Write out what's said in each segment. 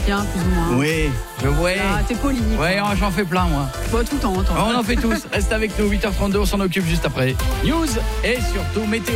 bien, plus ou moins. Oui, je vois. Ah, t'es poli. Ouais, j'en fais plein, moi. Bon, tout le temps. On en fait tous. Reste avec nous, 8h32, on s'en occupe juste après. News et surtout météo.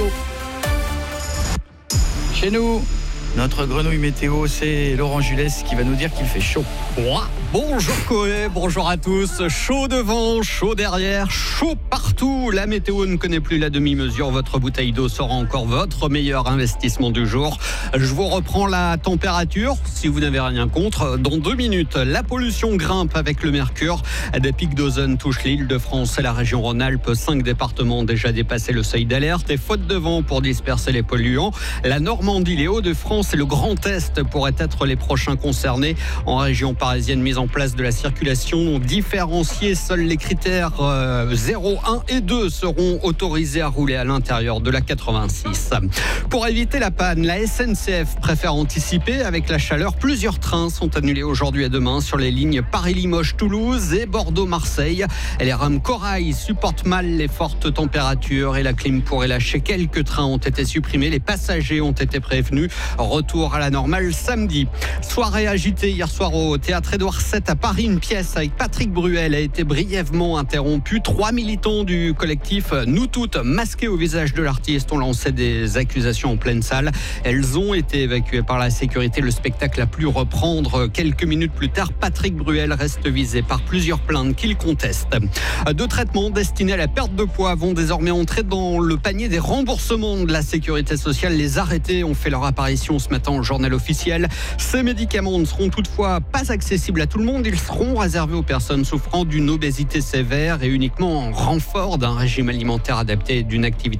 Chez nous, notre grenouille météo, c'est Laurent Jules qui va nous dire qu'il fait chaud. Bonjour Coé, bonjour à tous. Chaud devant, chaud derrière, chaud partout. La météo ne connaît plus la demi-mesure. Votre bouteille d'eau sera encore votre meilleur investissement du jour. Je vous reprends la température, si vous n'avez rien contre. Dans 2 minutes, la pollution grimpe avec le mercure. Des pics d'ozone touchent l'Île-de-France et la région Rhône-Alpes. 5 départements ont déjà dépassé le seuil d'alerte. Et faute de vent pour disperser les polluants, la Normandie, les Hauts-de-France et le Grand Est pourraient être les prochains concernés. En région parisienne, mise en place de la circulation différenciée. Seuls les critères 0, 1 et 2 seront autorisés à rouler à l'intérieur de la 86. Pour éviter la panne, la SNCF préfère anticiper. Avec la chaleur, plusieurs trains sont annulés aujourd'hui et demain sur les lignes Paris-Limoges-Toulouse et Bordeaux-Marseille. Les rames Corail supportent mal les fortes températures et la clim pourrait lâcher. Quelques trains ont été supprimés. Les passagers ont été prévenus. Retour à la normale samedi. Soirée agitée hier soir au théâtre Édouard VII à Paris. Une pièce avec Patrick Bruel a été brièvement interrompue. 3 militants du collectif Nous Toutes, masqués au visage de l'artiste, ont lancé des accusations en pleine salle. Elles ont été évacuées par la sécurité. Le spectacle a pu reprendre quelques minutes plus tard. Patrick Bruel reste visé par plusieurs plaintes qu'il conteste. 2 traitements destinés à la perte de poids vont désormais entrer dans le panier des remboursements de la sécurité sociale. Les arrêtés ont fait leur apparition ce matin au journal officiel. Ces médicaments ne seront toutefois pas accessibles à tout le monde. Ils seront réservés aux personnes souffrant d'une obésité sévère et uniquement en renfort d'un régime alimentaire adapté et d'une activité